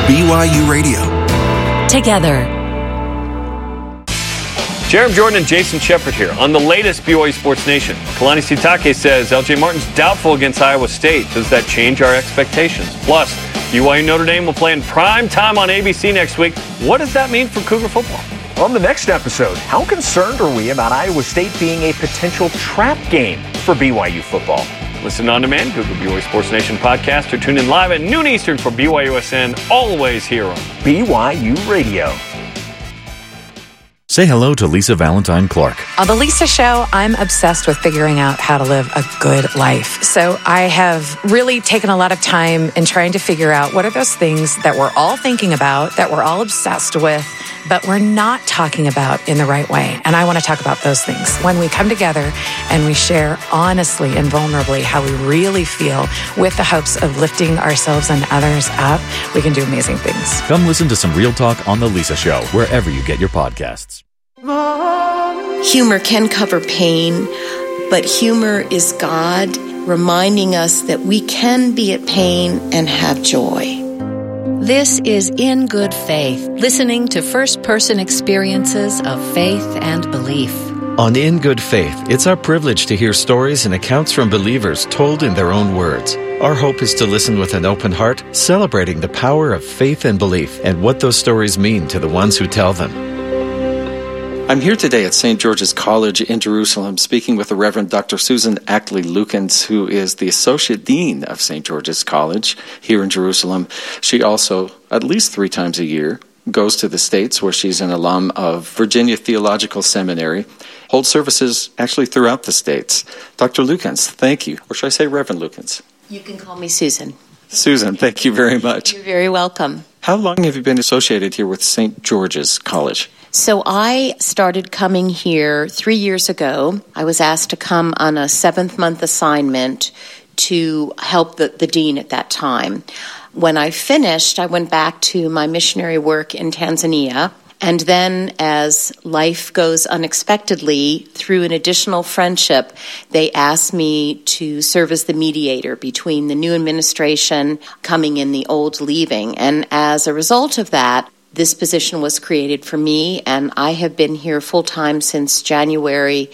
BYU Radio. Together. Jeremy Jordan and Jason Shepard here on the latest BYU Sports Nation. Kalani Sitake says LJ Martin's doubtful against Iowa State. Does that change our expectations? Plus, BYU Notre Dame will play in prime time on ABC next week. What does that mean for Cougar football? On the next episode, how concerned are we about Iowa State being a potential trap game for BYU football? Listen on demand, Google BYU Sports Nation podcast, or tune in live at noon Eastern for BYUSN, always here on BYU Radio. Say hello to Lisa Valentine Clark. On The Lisa Show, I'm obsessed with figuring out how to live a good life. So I have really taken a lot of time in trying to figure out what are those things that we're all thinking about, that we're all obsessed with, but we're not talking about in the right way. And I want to talk about those things. When we come together and we share honestly and vulnerably how we really feel with the hopes of lifting ourselves and others up, we can do amazing things. Come listen to some real talk on The Lisa Show, wherever you get your podcasts. Humor can cover pain, but humor is God reminding us that we can be at pain and have joy. This is In Good Faith, listening to first-person experiences of faith and belief. On In Good Faith, it's our privilege to hear stories and accounts from believers told in their own words. Our hope is to listen with an open heart, celebrating the power of faith and belief and what those stories mean to the ones who tell them. I'm here today at St. George's College in Jerusalem speaking with the Reverend Dr. Susan Ackley-Lukens, who is the Associate Dean of St. George's College here in Jerusalem. She also, at least 3 times a year, goes to the States where she's an alum of Virginia Theological Seminary, holds services actually throughout the States. Dr. Lukens, thank you. Or should I say Reverend Lukens? You can call me Susan. Susan, thank you very much. You're very welcome. How long have you been associated here with St. George's College? So I started coming here 3 years ago. I was asked to come on a 7th-month assignment to help the dean at that time. When I finished, I went back to my missionary work in Tanzania. And then as life goes unexpectedly, through an additional friendship, they asked me to serve as the mediator between the new administration coming in, the old leaving. And as a result of that, this position was created for me, and I have been here full-time since January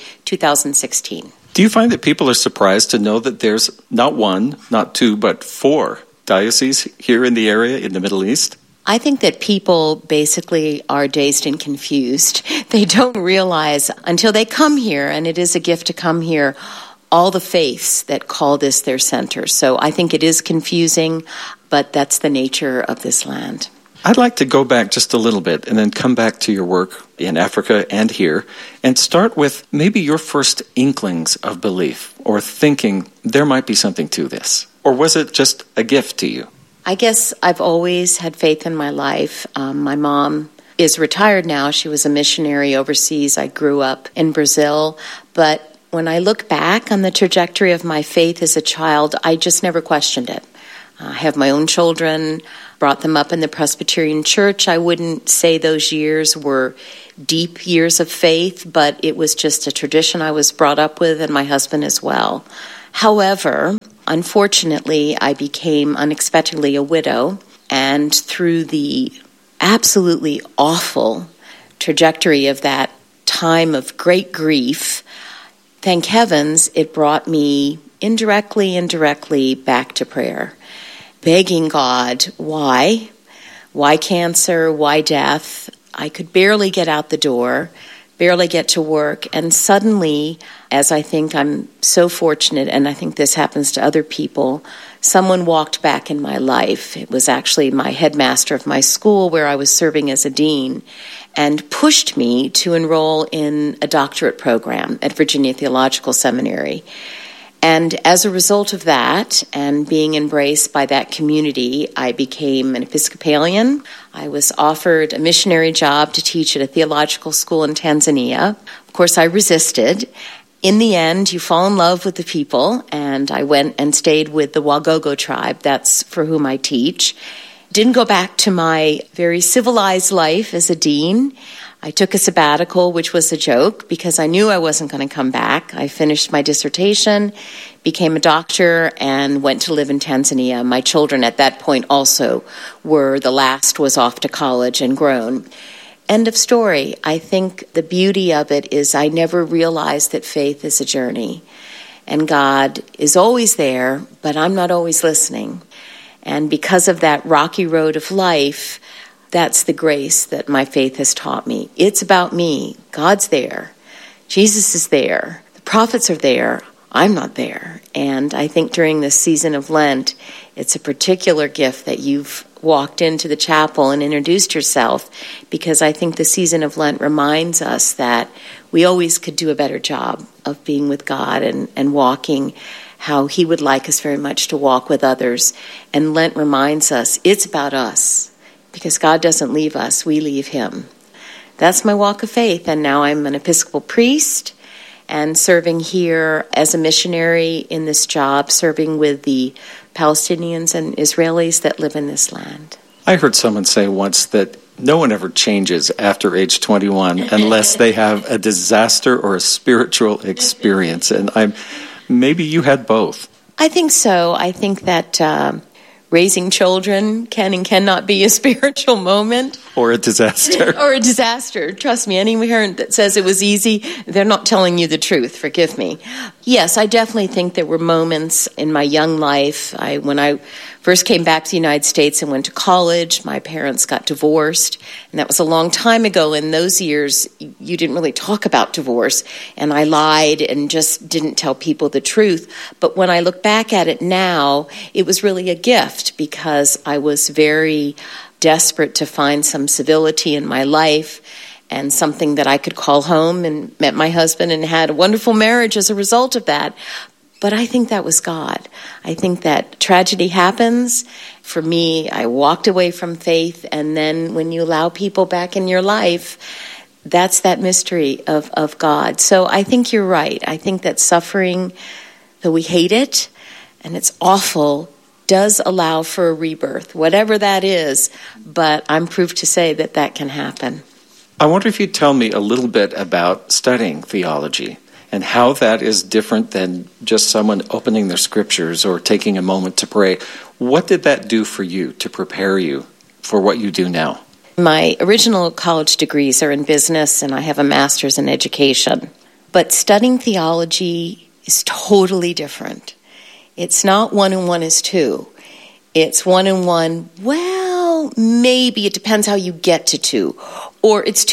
2016. Do you find that people are surprised to know that there's not 1, not 2, but 4 dioceses here in the area, in the Middle East? I think that people basically are dazed and confused. They don't realize until they come here, and it is a gift to come here, all the faiths that call this their center. So I think it is confusing, but that's the nature of this land. I'd like to go back just a little bit and then come back to your work in Africa and here and start with maybe your first inklings of belief or thinking there might be something to this. Or was it just a gift to you? I guess I've always had faith in my life. My mom is retired now. She was a missionary overseas. I grew up in Brazil. But when I look back on the trajectory of my faith as a child, I just never questioned it. I have my own children, brought them up in the Presbyterian Church. I wouldn't say those years were deep years of faith, but it was just a tradition I was brought up with, and my husband as well. However, unfortunately, I became unexpectedly a widow, and through the absolutely awful trajectory of that time of great grief, thank heavens, it brought me indirectly back to prayer. Begging God, why? Why cancer? Why death? I could barely get out the door, barely get to work, and suddenly, as I think I'm so fortunate, and I think this happens to other people, someone walked back in my life. It was actually my headmaster of my school where I was serving as a dean, and pushed me to enroll in a doctorate program at Virginia Theological Seminary. And as a result of that, and being embraced by that community, I became an Episcopalian. I was offered a missionary job to teach at a theological school in Tanzania. Of course, I resisted. In the end, you fall in love with the people, and I went and stayed with the Wagogo tribe. That's for whom I teach. Didn't go back to my very civilized life as a dean. I took a sabbatical, which was a joke because I knew I wasn't going to come back. I finished my dissertation, became a doctor, and went to live in Tanzania. My children at that point also the last was off to college and grown. End of story. I think the beauty of it is I never realized that faith is a journey. And God is always there, but I'm not always listening. And because of that rocky road of life, that's the grace that my faith has taught me. It's about me. God's there. Jesus is there. The prophets are there. I'm not there. And I think during this season of Lent, it's a particular gift that you've walked into the chapel and introduced yourself, because I think the season of Lent reminds us that we always could do a better job of being with God and walking how He would like us very much to walk with others. And Lent reminds us it's about us. Because God doesn't leave us, we leave Him. That's my walk of faith, and now I'm an Episcopal priest and serving here as a missionary in this job, serving with the Palestinians and Israelis that live in this land. I heard someone say once that no one ever changes after age 21 unless they have a disaster or a spiritual experience, and maybe you had both. I think so. I think that raising children can and cannot be a spiritual moment. Or a disaster. Or a disaster. Trust me, any parent that says it was easy, they're not telling you the truth. Forgive me. Yes, I definitely think there were moments in my young life. When I first came back to the United States and went to college, my parents got divorced. And that was a long time ago. In those years, you didn't really talk about divorce. And I lied and just didn't tell people the truth. But when I look back at it now, it was really a gift because I was very desperate to find some civility in my life and something that I could call home, and met my husband and had a wonderful marriage as a result of that. But I think that was God. I think that tragedy happens. For me, I walked away from faith, and then when you allow people back in your life, that's that mystery of God. So I think you're right. I think that suffering, though we hate it, and it's awful, does allow for a rebirth, whatever that is, but I'm proof to say that that can happen. I wonder if you'd tell me a little bit about studying theology and how that is different than just someone opening their scriptures or taking a moment to pray. What did that do for you to prepare you for what you do now? My original college degrees are in business, and I have a master's in education. But studying theology is totally different. It's not 1 and 1 is 2. It's 1 and 1, well, maybe it depends how you get to 2. Or it's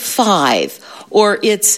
2.5. Or it's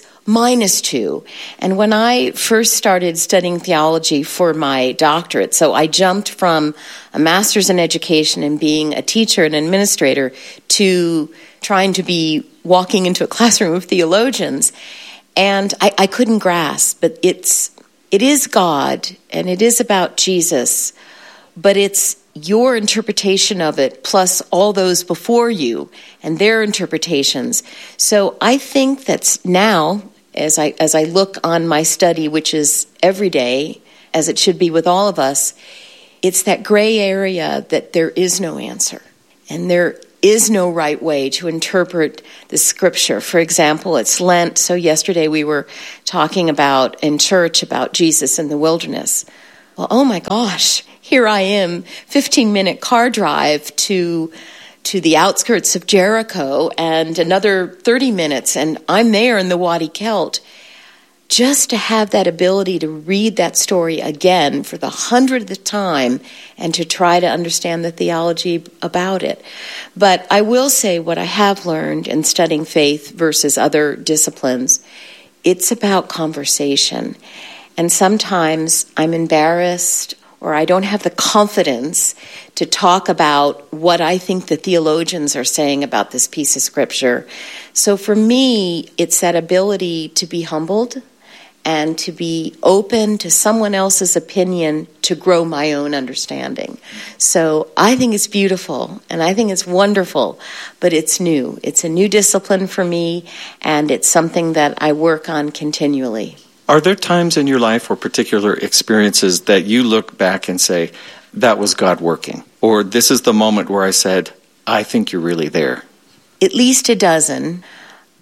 -2. And when I first started studying theology for my doctorate, so I jumped from a master's in education and being a teacher and administrator to trying to be walking into a classroom of theologians. And I couldn't grasp, but it is God, and it is about Jesus, but it's your interpretation of it plus all those before you and their interpretations. So I think that's now, as I look on my study, which is every day, as it should be with all of us, it's that gray area that there is no answer, and there is no right way to interpret the scripture. For example, it's Lent, so yesterday we were talking about in church about Jesus in the wilderness. Well, oh my gosh, here I am, 15-minute car drive to the outskirts of Jericho and another 30 minutes, and I'm there in the Wadi Kelt. Just to have that ability to read that story again for the 100th time and to try to understand the theology about it. But I will say what I have learned in studying faith versus other disciplines, it's about conversation. And sometimes I'm embarrassed or I don't have the confidence to talk about what I think the theologians are saying about this piece of scripture. So for me, it's that ability to be humbled and to be open to someone else's opinion to grow my own understanding. So I think it's beautiful, and I think it's wonderful, but it's new. It's a new discipline for me, and it's something that I work on continually. Are there times in your life or particular experiences that you look back and say, that was God working? Or this is the moment where I said, I think you're really there? At least a dozen.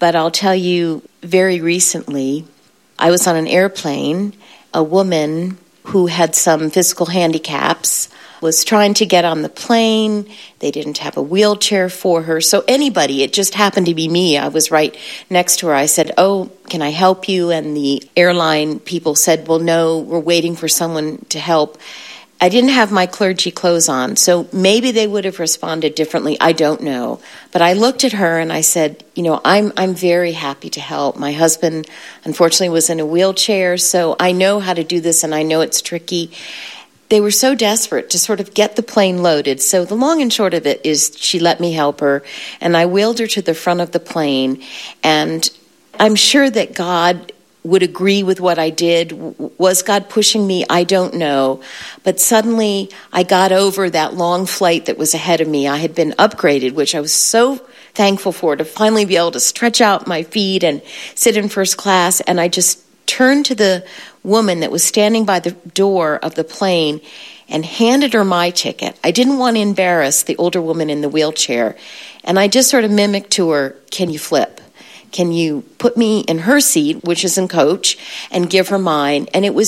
But I'll tell you, very recently, I was on an airplane. A woman who had some physical handicaps was trying to get on the plane. They didn't have a wheelchair for her. So anybody, it just happened to be me. I was right next to her. I said, "Oh, can I help you?" And the airline people said, "Well, no, we're waiting for someone to help." I didn't have my clergy clothes on, so maybe they would have responded differently. I don't know. But I looked at her and I said, I'm very happy to help. My husband, unfortunately, was in a wheelchair, so I know how to do this, and I know it's tricky. They were so desperate to sort of get the plane loaded. So the long and short of it is she let me help her, and I wheeled her to the front of the plane. And I'm sure that God would agree with what I did. Was God pushing me? I don't know. But suddenly I got over that long flight that was ahead of me. I had been upgraded, which I was so thankful for, to finally be able to stretch out my feet and sit in first class. And I just turned to the woman that was standing by the door of the plane and handed her my ticket. I didn't want to embarrass the older woman in the wheelchair. And I just sort of mimicked to her, "Can you flip? Can you put me in her seat," which is in coach, "and give her mine?" And it was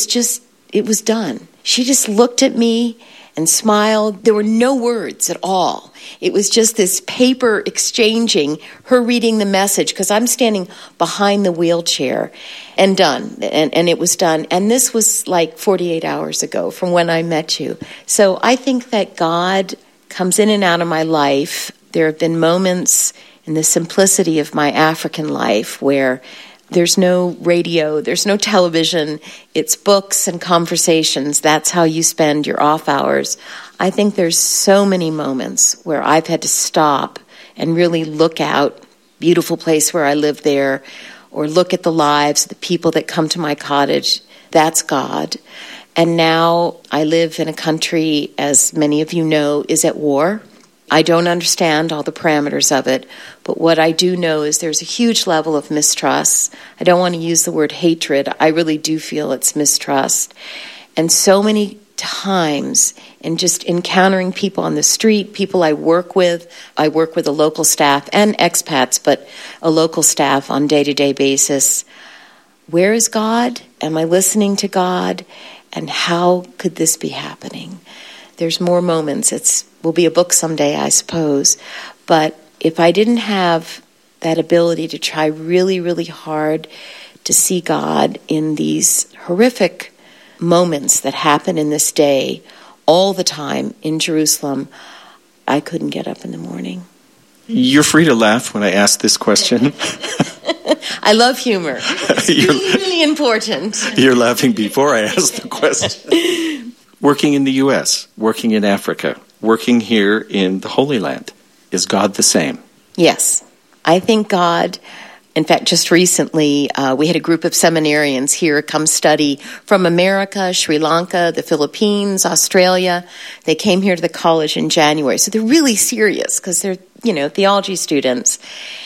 done. She just looked at me and smiled. There were no words at all. It was just this paper exchanging, her reading the message, because I'm standing behind the wheelchair, and done. And it was done. And this was like 48 hours ago from when I met you. So I think that God comes in and out of my life. There have been moments in the simplicity of my African life where there's no radio, there's no television, it's books and conversations. That's how you spend your off hours. I think there's so many moments where I've had to stop and really look out, beautiful place where I live there, or look at the lives of the people that come to my cottage. That's God. And now I live in a country, as many of you know, is at war. I don't understand all the parameters of it, but what I do know is there's a huge level of mistrust. I don't want to use the word hatred. I really do feel it's mistrust. And so many times in just encountering people on the street, people I work with a local staff and expats, but a local staff on day-to-day basis. Where is God? Am I listening to God? And how could this be happening? There's more moments. Will be a book someday, I suppose. But if I didn't have that ability to try really, really hard to see God in these horrific moments that happen in this day all the time in Jerusalem, I couldn't get up in the morning. You're free to laugh when I ask this question. I love humor. It's really important. You're laughing before I ask the question. Working in the U.S., working in Africa, working here in the Holy Land, is God the same? Yes. I think God, in fact, just recently, we had a group of seminarians here come study from America, Sri Lanka, the Philippines, Australia. They came here to the college in January. So they're really serious because they're, theology students.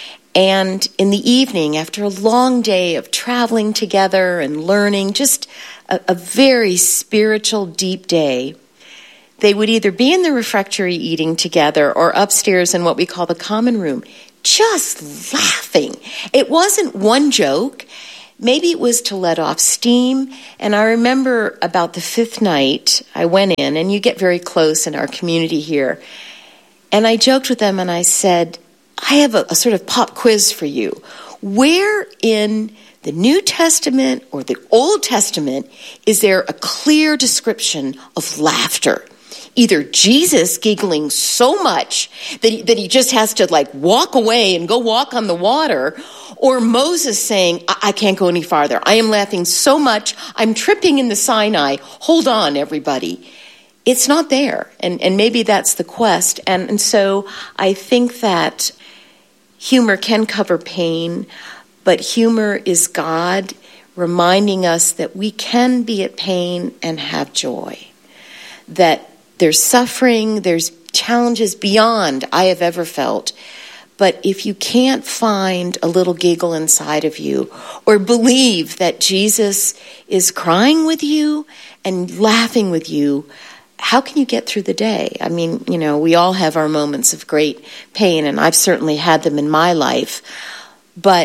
And in the evening, after a long day of traveling together and learning, just a very spiritual, deep day, they would either be in the refectory eating together or upstairs in what we call the common room, just laughing. It wasn't one joke. Maybe it was to let off steam. And I remember about the fifth night, I went in, and you get very close in our community here. And I joked with them and I said, I have a sort of pop quiz for you. Where in the New Testament or the Old Testament is there a clear description of laughter? Either Jesus giggling so much that he just has to walk away and go walk on the water, or Moses saying, I can't go any farther. I am laughing so much, I'm tripping in the Sinai. Hold on, everybody. It's not there. And maybe that's the quest. And so I think that humor can cover pain, but humor is God reminding us that we can be at pain and have joy. That there's suffering, there's challenges beyond I have ever felt. But if you can't find a little giggle inside of you, or believe that Jesus is crying with you and laughing with you, how can you get through the day? I mean, we all have our moments of great pain, and I've certainly had them in my life. But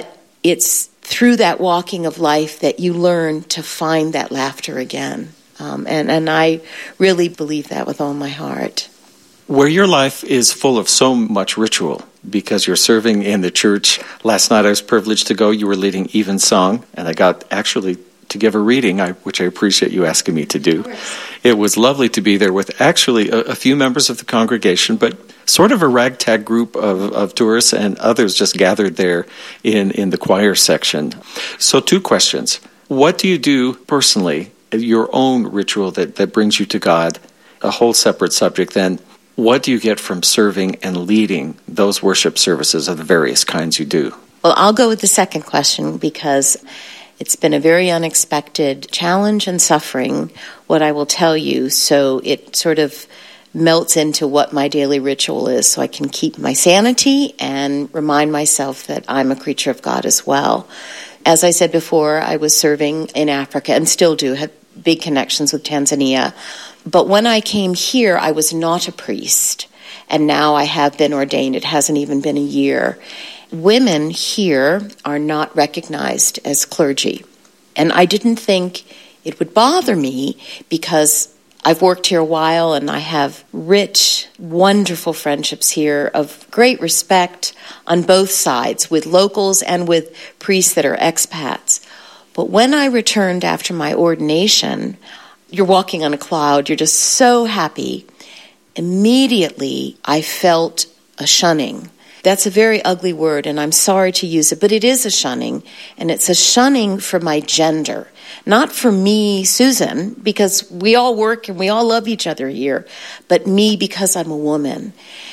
it's through that walking of life that you learn to find that laughter again. And I really believe that with all my heart. Where your life is full of so much ritual, because you're serving in the church. Last night I was privileged to go. You were leading Evensong, and I got actually to give a reading, which I appreciate you asking me to do. It was lovely to be there with actually a few members of the congregation, but sort of a ragtag group of tourists, and others just gathered there in the choir section. So 2 questions. What do you do personally, your own ritual that brings you to God? A whole separate subject then. What do you get from serving and leading those worship services of the various kinds you do? Well, I'll go with the second question because it's been a very unexpected challenge and suffering, what I will tell you. So it sort of melts into what my daily ritual is so I can keep my sanity and remind myself that I'm a creature of God as well. As I said before, I was serving in Africa and still do, have big connections with Tanzania. But when I came here, I was not a priest, and now I have been ordained. It hasn't even been a year. Women here are not recognized as clergy, and I didn't think it would bother me because I've worked here a while and I have rich, wonderful friendships here of great respect on both sides, with locals and with priests that are expats. But when I returned after my ordination, you're walking on a cloud, you're just so happy. Immediately, I felt a shunning. That's a very ugly word, and I'm sorry to use it, but it is a shunning, and it's a shunning for my gender. Not for me, Susan, because we all work and we all love each other here, but me because I'm a woman.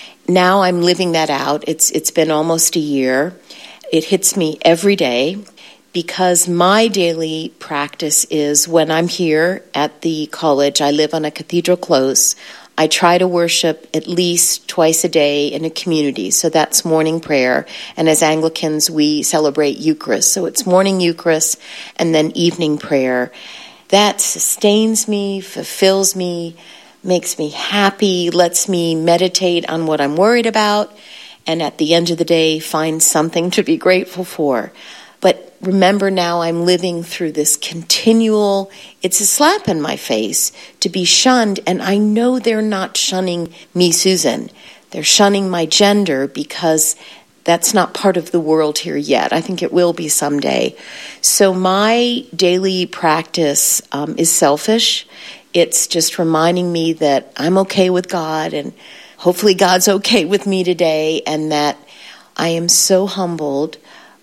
Now I'm living that out. It's been almost a year. It hits me every day. Because my daily practice is when I'm here at the college, I live on a cathedral close, I try to worship at least twice a day in a community. So that's morning prayer. And as Anglicans, we celebrate Eucharist. So it's morning Eucharist and then evening prayer. That sustains me, fulfills me, makes me happy, lets me meditate on what I'm worried about, and at the end of the day, find something to be grateful for. But remember now I'm living through this continual, it's a slap in my face to be shunned, and I know they're not shunning me, Susan. They're shunning my gender because that's not part of the world here yet. I think it will be someday. So my daily practice is selfish. It's just reminding me that I'm okay with God, and hopefully God's okay with me today, and that I am so humbled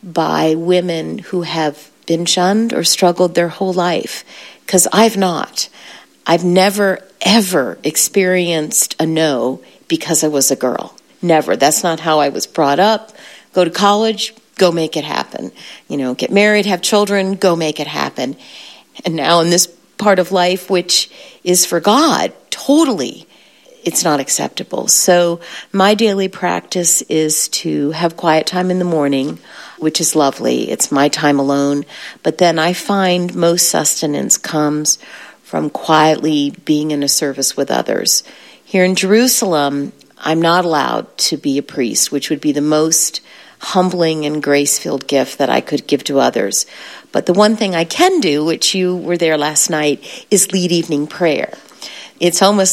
by women who have been shunned or struggled their whole life, because I've not. I've never, ever experienced a no because I was a girl. Never. That's not how I was brought up. Go to college, go make it happen. Get married, have children, go make it happen. And now in this part of life, which is for God, totally, it's not acceptable. So my daily practice is to have quiet time in the morning, which is lovely. It's my time alone. But then I find most sustenance comes from quietly being in a service with others. Here in Jerusalem, I'm not allowed to be a priest, which would be the most humbling and grace-filled gift that I could give to others. But the one thing I can do, which you were there last night, is lead evening prayer. It's almost